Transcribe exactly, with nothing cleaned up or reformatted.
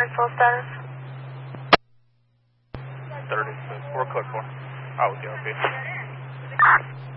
full status. thirty-six, we're code four. Out with you, okay.